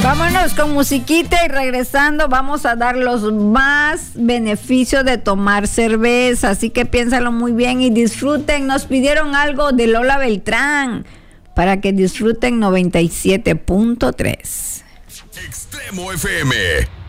Vámonos con musiquita y regresando vamos a dar los más beneficios de tomar cerveza, así que piénsalo muy bien y disfruten. Nos pidieron algo de Lola Beltrán para que disfruten 97.3. Extremo FM.